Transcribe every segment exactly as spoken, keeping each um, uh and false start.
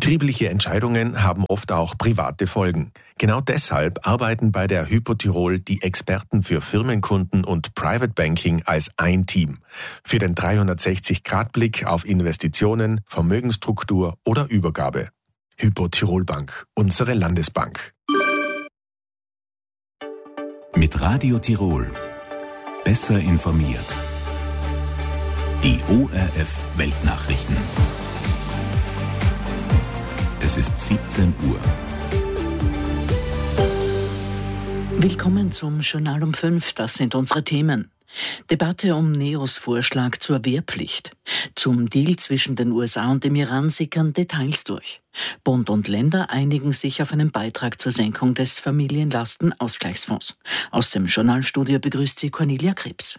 Betriebliche Entscheidungen haben oft auch private Folgen. Genau deshalb arbeiten bei der Hypo Tirol die Experten für Firmenkunden und Private Banking als ein Team. Für den dreihundertsechzig Grad Blick auf Investitionen, Vermögensstruktur oder Übergabe. Hypo Tirol Bank, unsere Landesbank. Mit Radio Tirol. Besser informiert. Die O R F Weltnachrichten. Es ist siebzehn Uhr. Willkommen zum Journal um fünf. Das sind unsere Themen. Debatte um Neos Vorschlag zur Wehrpflicht. Zum Deal zwischen den U S A und dem Iran sickern Details durch. Bund und Länder einigen sich auf einen Beitrag zur Senkung des Familienlastenausgleichsfonds. Aus dem Journalstudio begrüßt sie Cornelia Krebs.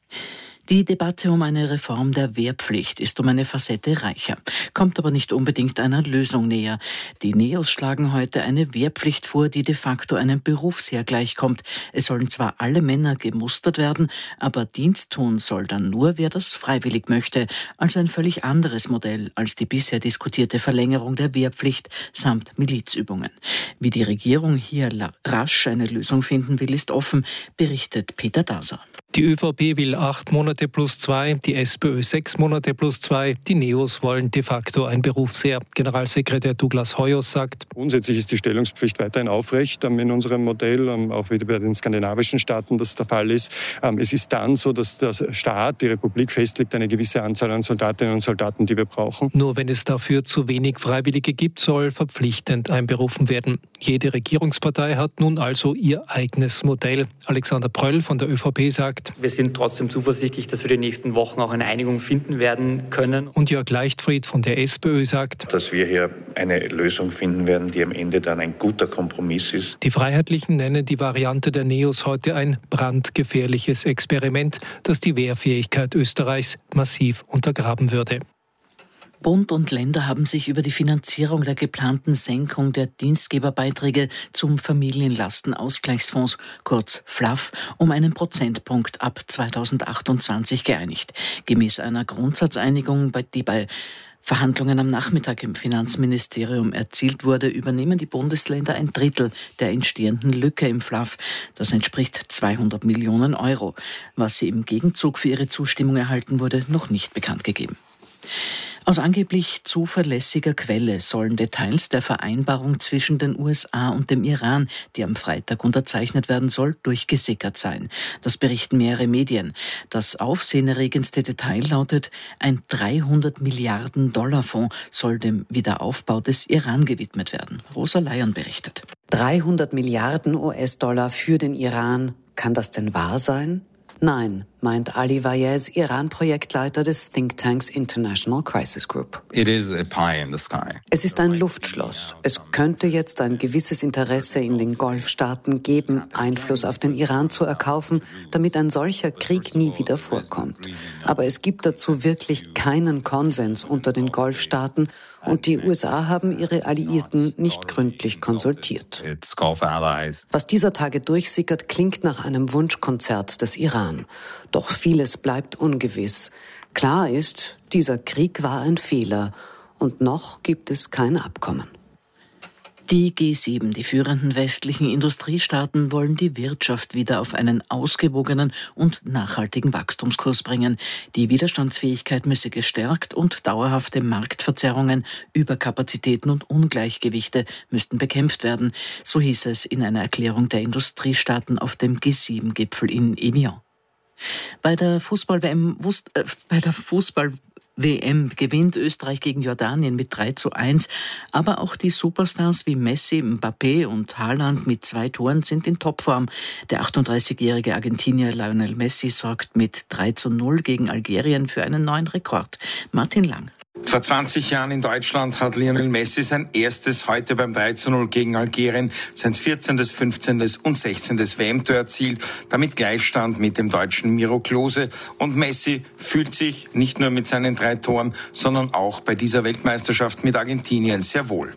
Die Debatte um eine Reform der Wehrpflicht ist um eine Facette reicher, kommt aber nicht unbedingt einer Lösung näher. Die Neos schlagen heute eine Wehrpflicht vor, die de facto einem Berufsheer gleichkommt. Es sollen zwar alle Männer gemustert werden, aber Dienst tun soll dann nur, wer das freiwillig möchte. Also ein völlig anderes Modell als die bisher diskutierte Verlängerung der Wehrpflicht samt Milizübungen. Wie die Regierung hier rasch eine Lösung finden will, ist offen, berichtet Peter Daser. Die ÖVP will acht Monate plus zwei, die SPÖ sechs Monate plus zwei, die Neos wollen de facto ein Berufsheer. Generalsekretär Douglas Hoyos sagt: Grundsätzlich ist die Stellungspflicht weiterhin aufrecht in unserem Modell, auch wie bei den skandinavischen Staaten das der Fall ist. Es ist dann so, dass der Staat, die Republik, festlegt eine gewisse Anzahl an Soldatinnen und Soldaten, die wir brauchen. Nur wenn es dafür zu wenig Freiwillige gibt, soll verpflichtend einberufen werden. Jede Regierungspartei hat nun also ihr eigenes Modell. Alexander Pröll von der ÖVP sagt: Wir sind trotzdem zuversichtlich, dass wir die nächsten Wochen auch eine Einigung finden werden können. Und Jörg Leichtfried von der SPÖ sagt, dass wir hier eine Lösung finden werden, die am Ende dann ein guter Kompromiss ist. Die Freiheitlichen nennen die Variante der Neos heute ein brandgefährliches Experiment, das die Wehrfähigkeit Österreichs massiv untergraben würde. Bund und Länder haben sich über die Finanzierung der geplanten Senkung der Dienstgeberbeiträge zum Familienlastenausgleichsfonds, kurz F L A F, um einen Prozentpunkt ab zweitausendachtundzwanzig geeinigt. Gemäß einer Grundsatzeinigung, die bei Verhandlungen am Nachmittag im Finanzministerium erzielt wurde, übernehmen die Bundesländer ein Drittel der entstehenden Lücke im F L A F. Das entspricht zweihundert Millionen Euro. Was sie im Gegenzug für ihre Zustimmung erhalten, wurde noch nicht bekannt gegeben. Aus angeblich zuverlässiger Quelle sollen Details der Vereinbarung zwischen den U S A und dem Iran, die am Freitag unterzeichnet werden soll, durchgesickert sein. Das berichten mehrere Medien. Das aufsehenerregendste Detail lautet, ein dreihundert Milliarden Dollar Fonds soll dem Wiederaufbau des Iran gewidmet werden. Rosa Leyen berichtet. dreihundert Milliarden U S-Dollar für den Iran. Kann das denn wahr sein? Nein, meint Ali Vayez, Iran-Projektleiter des Thinktanks International Crisis Group. It is a pie in the sky. Es ist ein Luftschloss. Es könnte jetzt ein gewisses Interesse in den Golfstaaten geben, Einfluss auf den Iran zu erkaufen, damit ein solcher Krieg nie wieder vorkommt. Aber es gibt dazu wirklich keinen Konsens unter den Golfstaaten und die U S A haben ihre Alliierten nicht gründlich konsultiert. Was dieser Tage durchsickert, klingt nach einem Wunschkonzert des Iran. Doch vieles bleibt ungewiss. Klar ist, dieser Krieg war ein Fehler und noch gibt es kein Abkommen. Die G sieben, die führenden westlichen Industriestaaten, wollen die Wirtschaft wieder auf einen ausgewogenen und nachhaltigen Wachstumskurs bringen. Die Widerstandsfähigkeit müsse gestärkt und dauerhafte Marktverzerrungen, Überkapazitäten und Ungleichgewichte müssten bekämpft werden. So hieß es in einer Erklärung der Industriestaaten auf dem G sieben Gipfel in Evian. Bei der Fußball-W M, äh, bei der Fußball W M gewinnt Österreich gegen Jordanien mit drei zu eins, aber auch die Superstars wie Messi, Mbappé und Haaland mit zwei Toren sind in Topform. Der achtunddreißigjährige Argentinier Lionel Messi sorgt mit drei zu null gegen Algerien für einen neuen Rekord. Martin Lang. Vor zwanzig Jahren in Deutschland hat Lionel Messi sein erstes heute beim drei zu null gegen Algerien, sein vierzehntes, fünfzehntes und sechzehntes W M-Tor erzielt, damit Gleichstand mit dem deutschen Miro Klose. Und Messi fühlt sich nicht nur mit seinen drei Toren, sondern auch bei dieser Weltmeisterschaft mit Argentinien sehr wohl.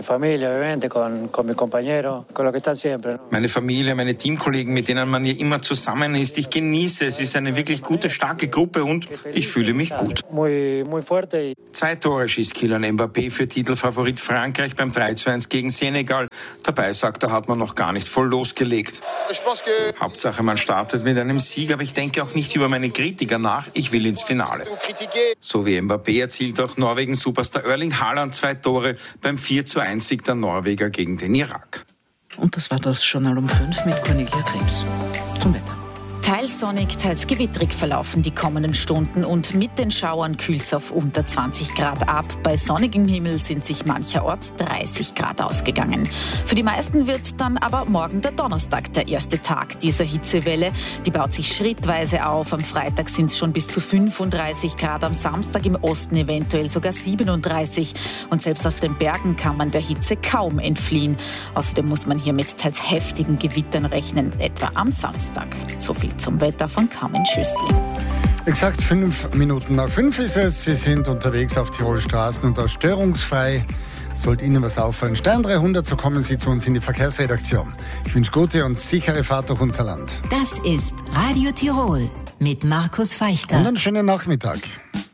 Meine Familie, meine Teamkollegen, mit denen man hier immer zusammen ist, ich genieße, es ist eine wirklich gute, starke Gruppe und ich fühle mich gut. Zwei Tore schießt Kylian Mbappé für Titelfavorit Frankreich beim drei zu eins gegen Senegal. Dabei, sagt er, hat man noch gar nicht voll losgelegt. Hauptsache, man startet mit einem Sieg, aber ich denke auch nicht über meine Kritiker nach. Ich will ins Finale. So wie Mbappé erzielt auch Norwegen-Superstar Erling Haaland zwei Tore beim vier zu eins Sieg der Norweger gegen den Irak. Und das war das Journal um fünf mit Cornelia Krems. Zum Wetter. Teils sonnig, teils gewittrig verlaufen die kommenden Stunden und mit den Schauern kühlt es auf unter zwanzig Grad ab. Bei sonnigem Himmel sind sich mancherorts dreißig Grad ausgegangen. Für die meisten wird dann aber morgen der Donnerstag der erste Tag dieser Hitzewelle. Die baut sich schrittweise auf. Am Freitag sind es schon bis zu fünfunddreißig Grad, am Samstag im Osten eventuell sogar siebenunddreißig. Und selbst auf den Bergen kann man der Hitze kaum entfliehen. Außerdem muss man hier mit teils heftigen Gewittern rechnen, etwa am Samstag. So viel zum Wetter von Carmen Schüssling. Exakt fünf Minuten nach fünf ist es. Sie sind unterwegs auf Tirol Straßen und auch störungsfrei. Sollte Ihnen was auffallen, Stern dreihundert, so kommen Sie zu uns in die Verkehrsredaktion. Ich wünsche gute und sichere Fahrt durch unser Land. Das ist Radio Tirol mit Markus Feichter. Und einen schönen Nachmittag.